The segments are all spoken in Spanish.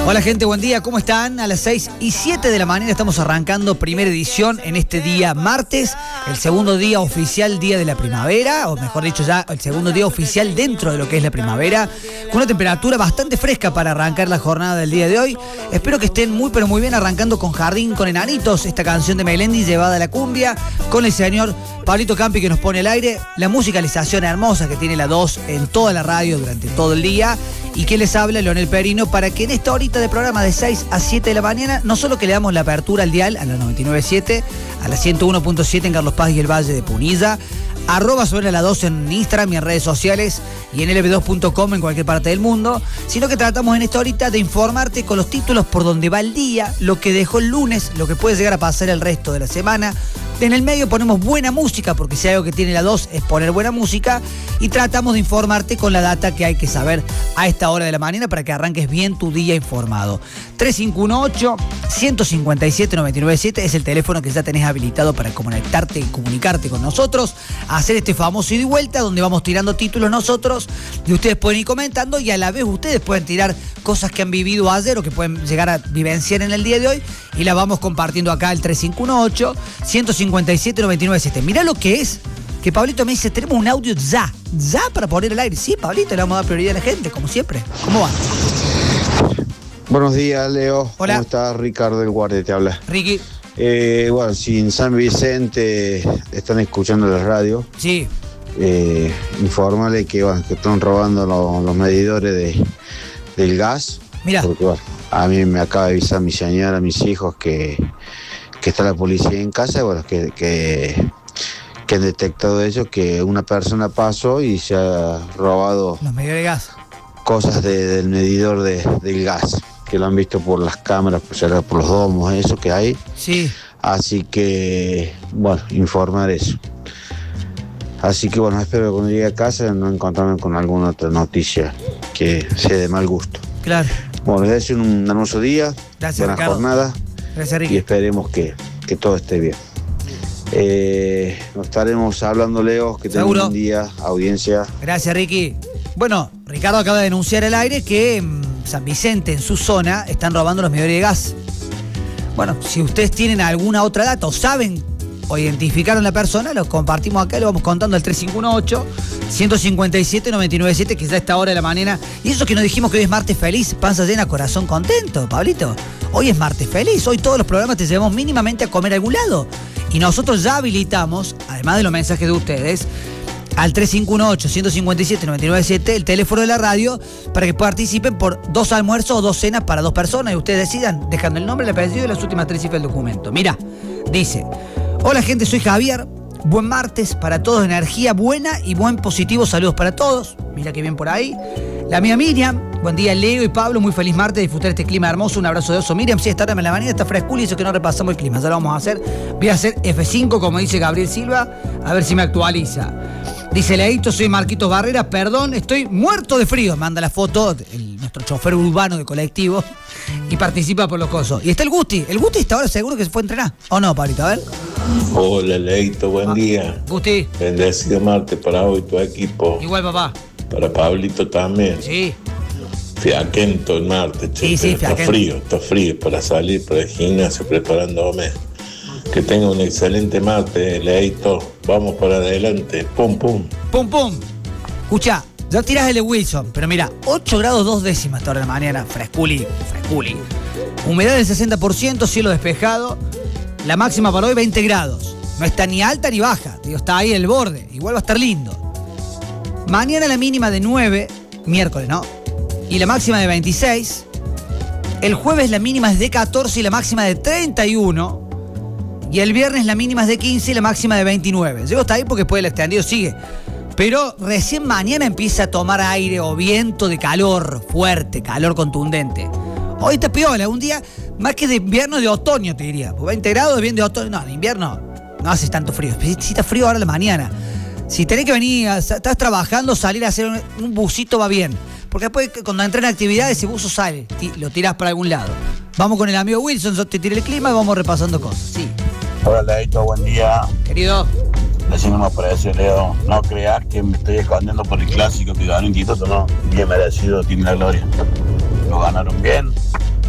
Hola gente, buen día, ¿cómo están? A las 6:07 de la mañana estamos arrancando primera edición en este día martes, el segundo día oficial, día de la primavera, o mejor dicho ya, el segundo día oficial dentro de lo que es la primavera, con una temperatura bastante fresca para arrancar la jornada del día de hoy. Espero que estén muy pero muy bien, arrancando con Jardín con Enanitos, esta canción de Melendi llevada a la cumbia, con el señor Pablito Campi que nos pone al aire, la musicalización hermosa que tiene la 2 en toda la radio durante todo el día, y que les habla Leonel Perino, para que en esta horita de programa de 6 a 7 de la mañana, no solo que le damos la apertura al dial a la 99.7, a la 101.7 en Carlos Paz y el Valle de Punilla, @sobre la 2 en Instagram y en redes sociales y en lb2.com en cualquier parte del mundo, sino que tratamos en esta horita de informarte con los títulos por donde va el día, lo que dejó el lunes, lo que puede llegar a pasar el resto de la semana. En el medio ponemos buena música, porque si hay algo que tiene la 2 es poner buena música, y tratamos de informarte con la data que hay que saber a esta hora de la mañana para que arranques bien tu día informado. 3518-157-997 es el teléfono que ya tenés habilitado para conectarte y comunicarte con nosotros, hacer este famoso ida y vuelta donde vamos tirando títulos nosotros y ustedes pueden ir comentando, y a la vez ustedes pueden tirar cosas que han vivido ayer o que pueden llegar a vivenciar en el día de hoy, y la vamos compartiendo acá al 3518-157-997. Mirá lo que es que Pablito me dice, tenemos un audio ya para poner al aire. Sí, Pablito, le vamos a dar prioridad a la gente, como siempre. ¿Cómo va? Buenos días, Leo. Hola. ¿Cómo estás? Ricardo del Guardia te habla. Ricky. Bueno, si en San Vicente están escuchando la radio, Sí. infórmale que, bueno, que están robando los medidores del gas. Mira. Porque, bueno, a mí me acaba de avisar mi señora, mis hijos, que está la policía en casa, bueno, que han detectado ellos, que una persona pasó y se ha robado Los medidores de gas. cosas del medidor del gas, que lo han visto por las cámaras, por los domos, eso que hay. Sí. Así que, bueno, informar eso. Así que, bueno, espero que cuando llegue a casa no encontrarme con alguna otra noticia que sea de mal gusto. Claro. Bueno, les deseo un hermoso día, Gracias, buena Ricardo. jornada. Gracias, Y Ricky. esperemos que todo esté bien. Nos estaremos hablando, Leo, que tengan un Seguro. buen día, audiencia. Gracias, Ricky. Bueno, Ricardo acaba de denunciar al aire que en San Vicente, en su zona, están robando los medidores de gas. Bueno, si ustedes tienen alguna otra data o saben o identificaron a la persona, lo compartimos acá, lo vamos contando al 3518-157-997, que ya a esta hora de la mañana. Y eso que nos dijimos que hoy es martes feliz, panza llena, corazón contento, Pablito. Hoy es martes feliz, hoy todos los programas te llevamos mínimamente a comer a algún lado. Y nosotros ya habilitamos, además de los mensajes de ustedes, al 3518-157-997, el teléfono de la radio, para que participen por 2 almuerzos o 2 cenas para 2 personas, y ustedes decidan, dejando el nombre, el apellido y las últimas 3 cifras del documento. Mira, dice: hola gente, soy Javier, buen martes para todos, energía buena y buen positivo, saludos para todos. Mira qué bien por ahí. La mía Miriam, buen día Leo y Pablo, muy feliz martes, disfrutar este clima hermoso, un abrazo de oso. Miriam, sí, esta hora en la mañana está frescul y eso que no repasamos el clima, ya lo vamos a hacer. Voy a hacer F5, como dice Gabriel Silva, a ver si me actualiza. Dice Leito, soy Marquitos Barrera, perdón, estoy muerto de frío. Manda la foto, nuestro chofer urbano de colectivo, y participa por los cosos. Y está el Gusti está ahora seguro que se fue a entrenar. ¿O no, Pablito? A ver. Hola, Leito, buen día. Gusti. Bendecido martes para hoy, tu equipo. Igual, papá. Para Pablito también. Sí. Fiaquento el martes, che, Sí, pero está frío para salir para el gimnasio preparándome. Que tenga un excelente martes, Leito. Vamos para adelante. Pum, pum. Pum, pum. Escucha, ya tirás el de Wilson, pero mira, 8 grados 2 décimas esta hora de la mañana, fresculi. Humedad del 60%, cielo despejado. La máxima para hoy 20 grados. No está ni alta ni baja, digo, está ahí el borde. Igual va a estar lindo. Mañana la mínima de 9, miércoles, ¿no? Y la máxima de 26. El jueves la mínima es de 14 y la máxima de 31. Y el viernes la mínima es de 15 y la máxima de 29. Llego hasta ahí porque después el extendido sigue. Pero recién mañana empieza a tomar aire o viento de calor fuerte, calor contundente. Hoy está piola, un día más que de invierno, de otoño, te diría. 20 grados, bien de otoño. No, en invierno no hace tanto frío. Si está frío ahora en la mañana. Si tenés que venir, estás trabajando, salir a hacer un busito va bien. Porque después, cuando entré en actividades, ese buzo sale, lo tirás para algún lado. Vamos con el amigo Wilson, yo te tiré el clima y vamos repasando cosas. Sí. Hola, Leito, buen día. Querido. Así no me parece, Leo. No creas que me estoy escondiendo por el clásico que ganó Instituto, no. Bien merecido, tiene la gloria. Lo ganaron bien.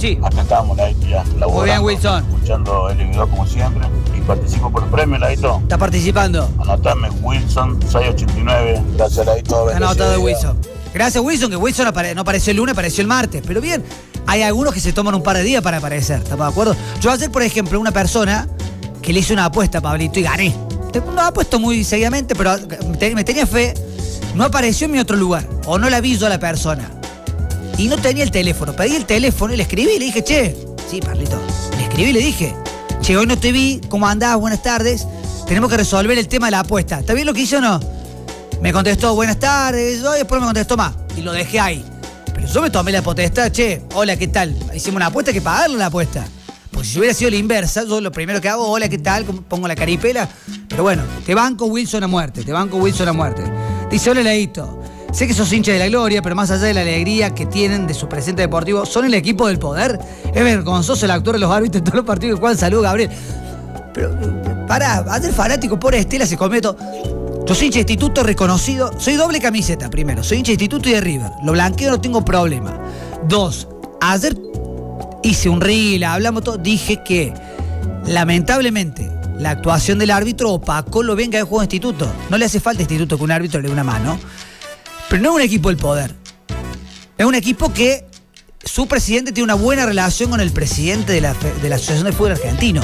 Sí. Acá estamos, Laito, ya laburando. Muy bien, Wilson. Escuchando el video como siempre. Y participo por el premio, Laito. ¿Está participando? Anotame, Wilson 689. Gracias, Laito. Está anotado de Wilson. Gracias, Wilson, que Wilson no apareció el lunes, apareció el martes. Pero bien, hay algunos que se toman un par de días para aparecer. ¿Estamos de acuerdo? Yo voy a ser, por ejemplo, una persona que le hice una apuesta a Pablito y gané. No ha puesto muy seguidamente, pero me tenía fe. No apareció en mi otro lugar. O no la vi yo a la persona. Y no tenía el teléfono. Pedí el teléfono y le escribí y le dije, che. Sí, Pablito. Le escribí y le dije, che, hoy no te vi. ¿Cómo andás? Buenas tardes. Tenemos que resolver el tema de la apuesta. ¿Está bien lo que hice o no? Me contestó, buenas tardes. Y después me contestó más. Y lo dejé ahí. Pero yo me tomé la potestad, che, hola, ¿qué tal? Hicimos una apuesta, hay que pagarle la apuesta. Porque si hubiera sido la inversa, yo lo primero que hago, hola, ¿qué tal? Pongo la caripela. Pero bueno, te banco Wilson a muerte, Dice, hola, Leito. Sé que sos hincha de la gloria, pero más allá de la alegría que tienen de su presente deportivo, ¿son el equipo del poder? Es vergonzoso el actuar de los árbitros en todos los partidos. ¿Cuál salud, Gabriel? Pero, pará, ayer fanático, por Estela se comió todo. Yo soy hincha de Instituto reconocido, soy doble camiseta primero, soy hincha de Instituto y de River. Lo blanqueo, no tengo problema. 2, ayer hice un reel, hablamos todo, dije que lamentablemente la actuación del árbitro opacó lo bien que hay juego de Instituto. No le hace falta a Instituto que un árbitro le dé una mano. Pero no es un equipo del poder. Es un equipo que su presidente tiene una buena relación con el presidente de la Asociación de Fútbol Argentino.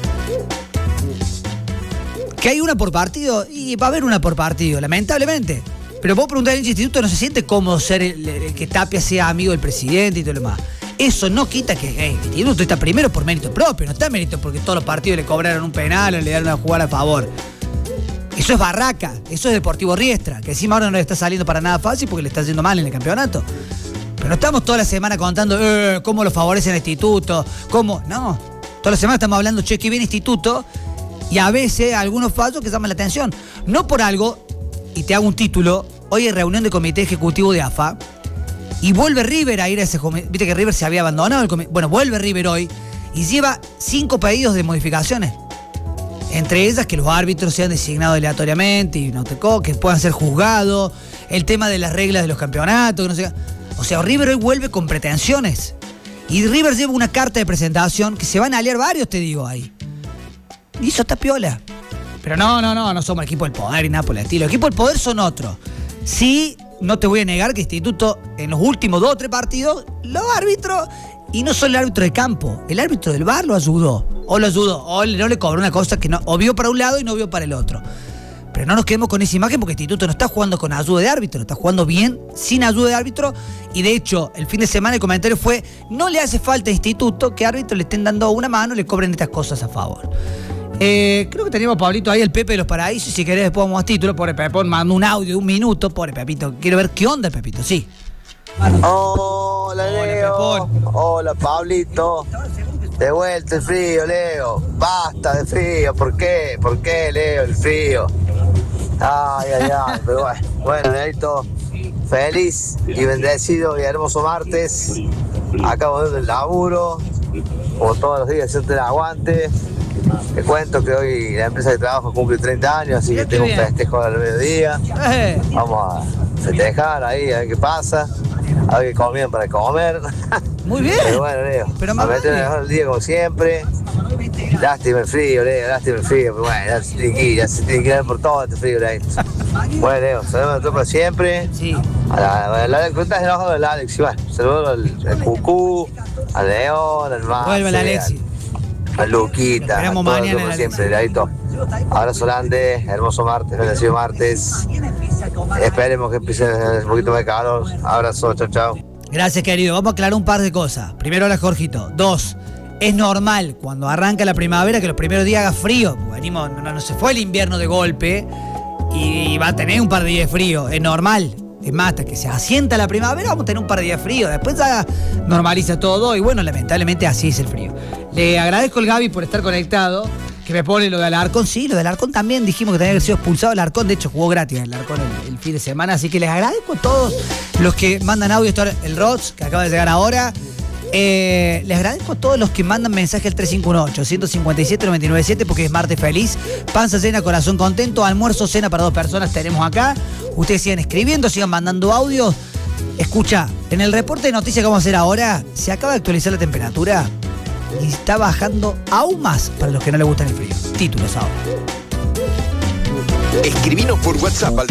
Que hay una por partido, y va a haber una por partido, lamentablemente. Pero vos preguntar al Instituto, no se siente cómodo ser que Tapia sea amigo del presidente y todo lo demás. Eso no quita que el Instituto está primero por mérito propio, no está mérito porque todos los partidos le cobraron un penal o le dieron a jugar a favor. Eso es Barraca, eso es Deportivo Riestra, que encima ahora no le está saliendo para nada fácil porque le está yendo mal en el campeonato. Pero no estamos toda la semana contando cómo lo favorecen el Instituto, cómo. No, toda la semana estamos hablando, che, que viene Instituto, y a veces algunos fallos que llaman la atención. No por algo, y te hago un título, hoy hay reunión de comité ejecutivo de AFA, y vuelve River a ir a ese comité. Viste que River se había abandonado el comité. Bueno, vuelve River hoy y lleva 5 pedidos de modificaciones. Entre ellas que los árbitros sean designados aleatoriamente y que puedan ser juzgados, el tema de las reglas de los campeonatos, que no sé. O sea, River hoy vuelve con pretensiones. Y River lleva una carta de presentación que se van a aliar varios, te digo, ahí. Y eso está piola. Pero no somos el equipo del poder y nada por el estilo. El equipo del poder son otros. Sí, no te voy a negar que Instituto en los últimos 2 o 3 partidos, los árbitros, y no solo el árbitro de campo, el árbitro del VAR lo ayudó, o no le cobró una cosa que no, o vio para un lado y no vio para el otro. Pero no nos quedemos con esa imagen porque Instituto no está jugando con ayuda de árbitro, está jugando bien sin ayuda de árbitro. Y de hecho, el fin de semana el comentario fue, no le hace falta a Instituto que árbitros le estén dando una mano y le cobren estas cosas a favor. Creo que teníamos a Pablito ahí, el Pepe de los Paraísos. Si querés después vamos a título. Pobre Pepón, mando un audio de 1 minuto. Pobre Pepito, quiero ver qué onda el Pepito, sí. Hola, Leo. Pepón. Hola, Pablito. De vuelta el frío, Leo. Basta de frío. ¿Por qué? ¿Por qué, Leo, el frío? Ay. Pero bueno, Leito, feliz y bendecido y hermoso martes. Acabo de ver el laburo. Como todos los días, hacerte el aguante. Te cuento que hoy la empresa de trabajo cumple 30 años, así que tengo un festejo al mediodía. Vamos a festejar ahí, a ver qué pasa. A ver qué comían para comer. Muy bien. Pero bueno, Leo, a meter mejor el día como siempre. Lástima el frío, Leo, pero bueno, ya se tiene que ir por todo este frío, Leo. Bueno, Leo, saludos a todos por siempre. Sí. A la cuenta enojado del Alex, y bueno, saludos al Cucú, al León, al Mar. Vuelve la Alexi. A Luquita, esperamos a mañana como siempre, Leito. Abrazo grande, hermoso martes, bendecido martes. Esperemos que empiece un poquito más de calor. Abrazo, chao. Gracias, querido. Vamos a aclarar un par de cosas. Primero, hola, Jorgito. 2, es normal cuando arranca la primavera que los primeros días haga frío. Venimos, no se fue el invierno de golpe y va a tener un par de días de frío. Es normal. Es más, hasta que se asienta la primavera vamos a tener un par de días frío. Después ya normaliza todo y bueno, lamentablemente así es el frío. Le agradezco al Gaby por estar conectado, que me pone lo de Alarcón. Sí, lo de Alarcón también dijimos que tenía que ser expulsado el Alarcón. De hecho, jugó gratis el Alarcón el fin de semana. Así que les agradezco a todos los que mandan audio. El Rods, que acaba de llegar ahora. Les agradezco a todos los que mandan mensaje al 351-857-997 porque es martes feliz. Panza llena, corazón contento. Almuerzo, cena para 2 personas tenemos acá. Ustedes sigan escribiendo, sigan mandando audios. Escucha, en el reporte de noticias que vamos a hacer ahora, se acaba de actualizar la temperatura y está bajando aún más para los que no les gustan el frío. Títulos ahora. Escribinos por WhatsApp al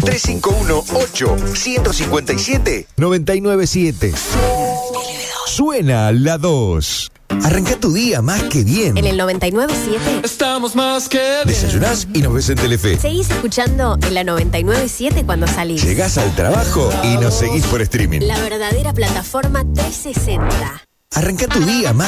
351-8-157-997. Suena la 2. Arranca tu día más que bien. En el 99.7 estamos más que bien. Desayunás y nos ves en Telefe. Seguís escuchando en la 99.7 cuando salís. Llegás al trabajo y nos seguís por streaming. La verdadera plataforma 360. Arranca tu día más